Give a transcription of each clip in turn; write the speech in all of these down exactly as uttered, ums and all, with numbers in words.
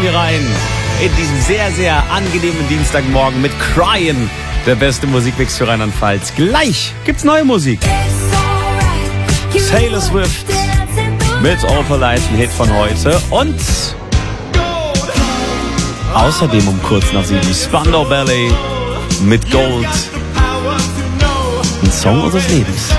hier rein in diesem sehr, sehr angenehmen Dienstagmorgen mit Cryin', der beste Musikmix für Rheinland-Pfalz. Gleich gibt's neue Musik. Taylor Swift mit All Polite, ein Hit von heute. Und außerdem um kurz nach sieben Spandau Ballet mit Gold. Ein Song unseres Lebens.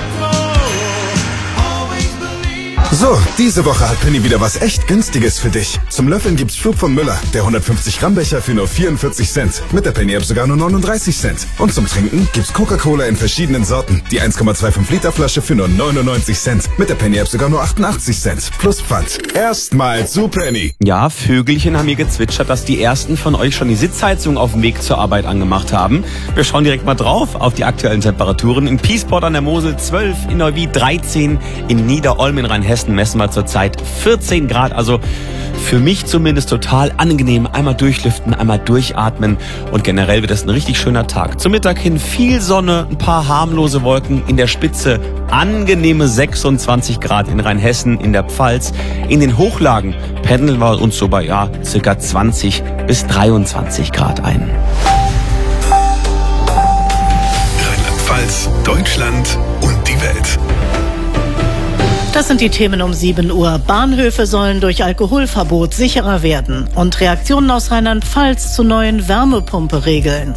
So, diese Woche hat Penny wieder was echt Günstiges für dich. Zum Löffeln gibt's Schub von Müller, der hundertfünfzig Gramm Becher für nur vierundvierzig Cent. Mit der Penny App sogar nur neununddreißig Cent. Und zum Trinken gibt's Coca-Cola in verschiedenen Sorten. Die eins Komma fünfundzwanzig Liter Flasche für nur neunundneunzig Cent. Mit der Penny App sogar nur achtundachtzig Cent. Plus Pfand. Erstmal zu Penny. Ja, Vögelchen haben hier gezwitschert, dass die ersten von euch schon die Sitzheizung auf dem Weg zur Arbeit angemacht haben. Wir schauen direkt mal drauf auf die aktuellen Temperaturen. In Piesport an der Mosel zwölf, in Neuwied dreizehn, in Niederolm in Rheinhessen messen wir zurzeit vierzehn Grad. Also für mich zumindest total angenehm. Einmal durchlüften, einmal durchatmen und generell wird es ein richtig schöner Tag. Zum Mittag hin viel Sonne, ein paar harmlose Wolken, in der Spitze angenehme sechsundzwanzig Grad in Rheinhessen, in der Pfalz. In den Hochlagen pendeln wir uns so bei ja, circa zwanzig bis dreiundzwanzig Grad ein. Rheinland-Pfalz, Deutschland und die Welt. Das sind die Themen um sieben Uhr. Bahnhöfe sollen durch Alkoholverbot sicherer werden und Reaktionen aus Rheinland-Pfalz zu neuen Wärmepumpe-Regeln.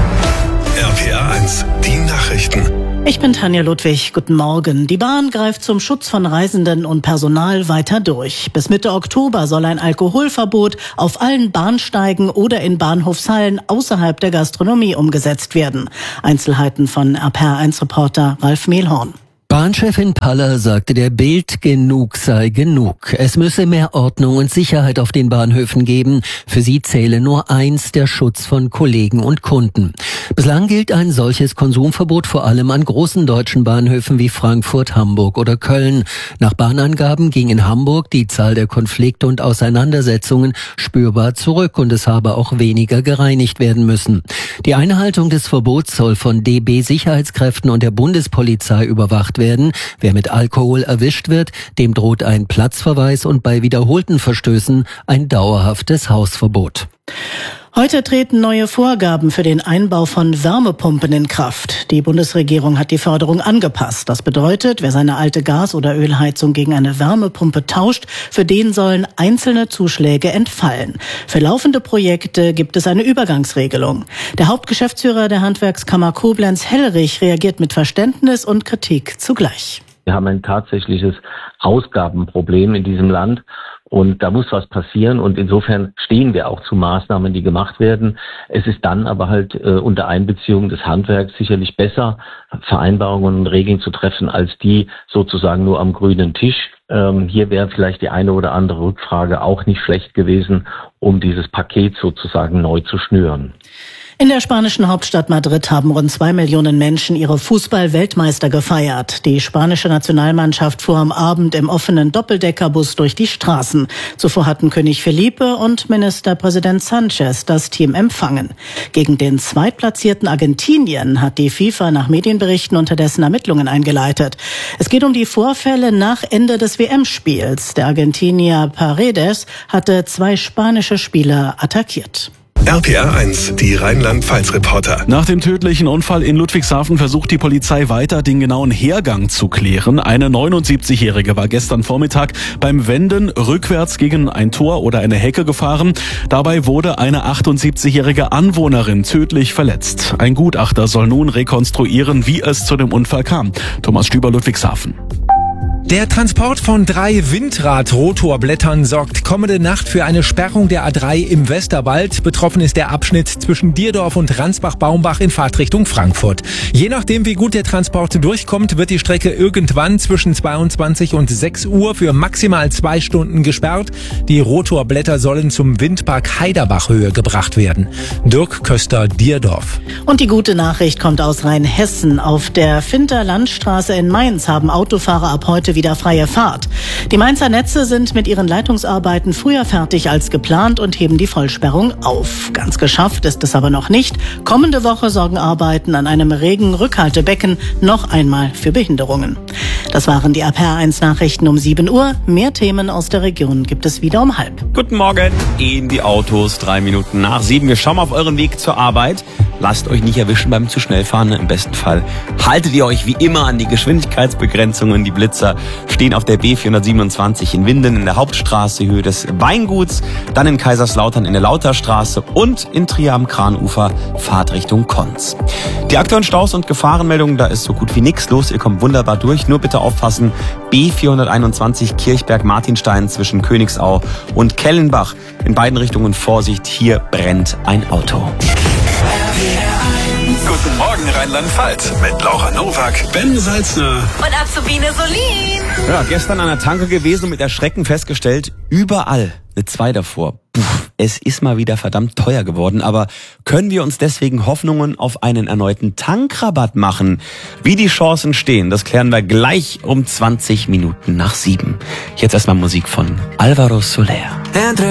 R P R eins, die Nachrichten. Ich bin Tanja Ludwig. Guten Morgen. Die Bahn greift zum Schutz von Reisenden und Personal weiter durch. Bis Mitte Oktober soll ein Alkoholverbot auf allen Bahnsteigen oder in Bahnhofshallen außerhalb der Gastronomie umgesetzt werden. Einzelheiten von R P R eins Reporter Ralf Mehlhorn. Bahnchefin Paller sagte der Bild, genug sei genug. Es müsse mehr Ordnung und Sicherheit auf den Bahnhöfen geben. Für sie zähle nur eins, der Schutz von Kollegen und Kunden. Bislang gilt ein solches Konsumverbot vor allem an großen deutschen Bahnhöfen wie Frankfurt, Hamburg oder Köln. Nach Bahnangaben ging in Hamburg die Zahl der Konflikte und Auseinandersetzungen spürbar zurück und es habe auch weniger gereinigt werden müssen. Die Einhaltung des Verbots soll von D B-Sicherheitskräften und der Bundespolizei überwacht werden. Wer mit Alkohol erwischt wird, dem droht ein Platzverweis und bei wiederholten Verstößen ein dauerhaftes Hausverbot. Heute treten neue Vorgaben für den Einbau von Wärmepumpen in Kraft. Die Bundesregierung hat die Förderung angepasst. Das bedeutet, wer seine alte Gas- oder Ölheizung gegen eine Wärmepumpe tauscht, für den sollen einzelne Zuschläge entfallen. Für laufende Projekte gibt es eine Übergangsregelung. Der Hauptgeschäftsführer der Handwerkskammer Koblenz, Hellrich, reagiert mit Verständnis und Kritik zugleich. Wir haben ein tatsächliches Ausgabenproblem in diesem Land. Und da muss was passieren und insofern stehen wir auch zu Maßnahmen, die gemacht werden. Es ist dann aber halt äh, unter Einbeziehung des Handwerks sicherlich besser, Vereinbarungen und Regeln zu treffen, als die sozusagen nur am grünen Tisch. Ähm, hier wäre vielleicht die eine oder andere Rückfrage auch nicht schlecht gewesen, um dieses Paket sozusagen neu zu schnüren. In der spanischen Hauptstadt Madrid haben rund zwei Millionen Menschen ihre Fußball-Weltmeister gefeiert. Die spanische Nationalmannschaft fuhr am Abend im offenen Doppeldeckerbus durch die Straßen. Zuvor hatten König Felipe und Ministerpräsident Sanchez das Team empfangen. Gegen den zweitplatzierten Argentinien hat die FIFA nach Medienberichten unterdessen Ermittlungen eingeleitet. Es geht um die Vorfälle nach Ende des W M-Spiels. Der Argentinier Paredes hatte zwei spanische Spieler attackiert. R P R eins, die Rheinland-Pfalz-Reporter. Nach dem tödlichen Unfall in Ludwigshafen versucht die Polizei weiter, den genauen Hergang zu klären. Eine neunundsiebzigjährige war gestern Vormittag beim Wenden rückwärts gegen ein Tor oder eine Hecke gefahren. Dabei wurde eine achtundsiebzigjährige Anwohnerin tödlich verletzt. Ein Gutachter soll nun rekonstruieren, wie es zu dem Unfall kam. Thomas Stüber, Ludwigshafen. Der Transport von drei Windrad-Rotorblättern sorgt kommende Nacht für eine Sperrung der A drei im Westerwald. Betroffen ist der Abschnitt zwischen Dierdorf und Ransbach-Baumbach in Fahrtrichtung Frankfurt. Je nachdem, wie gut der Transport durchkommt, wird die Strecke irgendwann zwischen zweiundzwanzig und sechs Uhr für maximal zwei Stunden gesperrt. Die Rotorblätter sollen zum Windpark Heiderbach-Höhe gebracht werden. Dirk Köster, Dierdorf. Und die gute Nachricht kommt aus Rheinhessen. Auf der Finter Landstraße in Mainz haben Autofahrer ab heute wieder freie Fahrt. Die Mainzer Netze sind mit ihren Leitungsarbeiten früher fertig als geplant und heben die Vollsperrung auf. Ganz geschafft ist es aber noch nicht. Kommende Woche sorgen Arbeiten an einem Regenrückhaltebecken noch einmal für Behinderungen. Das waren die R P R eins Nachrichten um sieben Uhr. Mehr Themen aus der Region gibt es wieder um halb. Guten Morgen in die Autos, drei Minuten nach sieben. Wir schauen mal auf euren Weg zur Arbeit. Lasst euch nicht erwischen beim zu schnell fahren. Im besten Fall haltet ihr euch wie immer an die Geschwindigkeitsbegrenzungen. Die Blitzer stehen auf der B vierhundertsiebenundzwanzig in Winden in der Hauptstraße, Höhe des Weinguts, dann in Kaiserslautern in der Lauterstraße und in Trier am Kranufer, Fahrt Richtung Konz. Die aktuellen Staus und Gefahrenmeldungen, da ist so gut wie nichts los. Ihr kommt wunderbar durch. Nur bitte aufpassen, B vierhunderteinundzwanzig Kirchberg-Martinstein zwischen Königsau und Kellenbach. In beiden Richtungen Vorsicht, hier brennt ein Auto. Guten Morgen Rheinland-Pfalz mit Laura Nowak, Ben Salzner und Azubine Solin. Ja, gestern an der Tanke gewesen und mit Erschrecken festgestellt, überall eine zwei davor. Puh, es ist mal wieder verdammt teuer geworden, aber können wir uns deswegen Hoffnungen auf einen erneuten Tankrabatt machen? Wie die Chancen stehen, das klären wir gleich um zwanzig Minuten nach sieben. Jetzt erstmal Musik von Alvaro Soler.